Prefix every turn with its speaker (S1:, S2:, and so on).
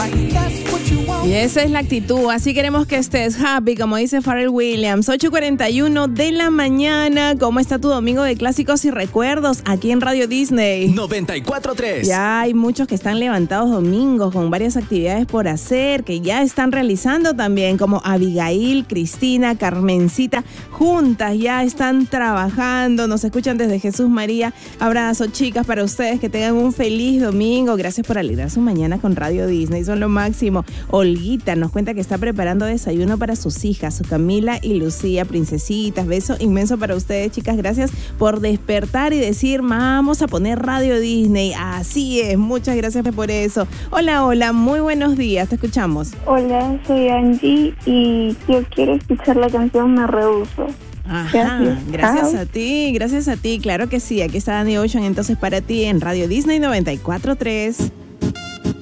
S1: Y esa es la actitud, así queremos que estés happy, como dice Pharrell Williams. 8:41 de la mañana. ¿Cómo está tu domingo de clásicos y recuerdos aquí en Radio Disney?
S2: 94.3.
S1: Ya hay muchos que están levantados domingos con varias actividades por hacer, que ya están realizando también, como Abigail, Cristina, Carmencita, juntas ya están trabajando, nos escuchan desde Jesús María. Abrazo, chicas, para ustedes, que tengan un feliz domingo. Gracias por alegrar su mañana con Radio Disney, son lo máximo. Olguita nos cuenta que está preparando desayuno para sus hijas, su Camila y Lucía, princesitas. Beso inmenso para ustedes, chicas. Gracias por despertar y decir, vamos a poner Radio Disney. Así es, muchas gracias por eso. Hola, hola, muy buenos días, te escuchamos.
S3: Hola, soy Angie y yo quiero escuchar la canción Me Rehuso.
S1: Ajá, gracias a ti, claro que sí. Aquí está Danny Ocean entonces para ti en Radio Disney 94.3.